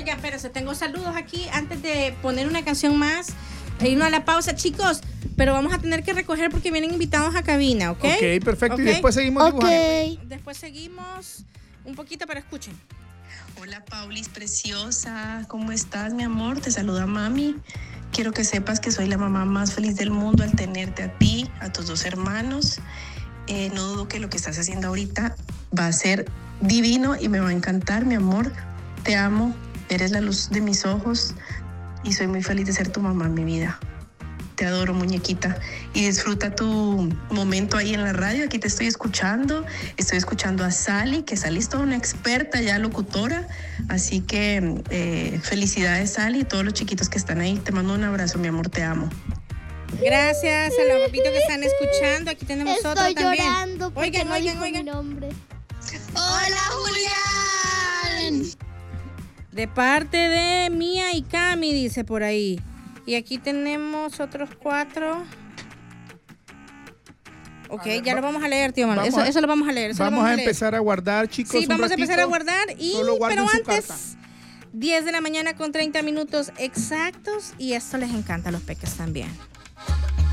Oiga, espérese, tengo saludos aquí antes de poner una canción más e irnos a la pausa, chicos. Pero vamos a tener que recoger porque vienen invitados a cabina, ¿ok? Ok, perfecto. ¿Okay? Y después seguimos dibujando. Después seguimos un poquito, pero escuchen. Hola, Paulis, preciosa. ¿Cómo estás, mi amor? Te saluda mami. Quiero que sepas que soy la mamá más feliz del mundo al tenerte a ti, a tus 2 hermanos. No dudo que lo que estás haciendo ahorita va a ser divino y me va a encantar, mi amor. Te amo, eres la luz de mis ojos y soy muy feliz de ser tu mamá, mi vida. Te adoro, muñequita, y disfruta tu momento ahí en la radio. Aquí te estoy escuchando a Sally, que Sally es toda una experta ya locutora, así que felicidades, Sally, y todos los chiquitos que están ahí. Te mando un abrazo, mi amor, te amo. Gracias a los papitos que están escuchando. Aquí tenemos otro también. Estoy llorando porque oigan. mi nombre. ¡Hola, Julián! De parte de Mía y Cami, dice por ahí. Y aquí tenemos otros 4. Ok, ver, ya lo vamos a leer, tío Manuel. Eso lo vamos a leer. Vamos a empezar a guardar, chicos. Sí, vamos a empezar a guardar. Pero antes, carta. 10 de la mañana con 30 minutos exactos. Y esto les encanta a los peques también.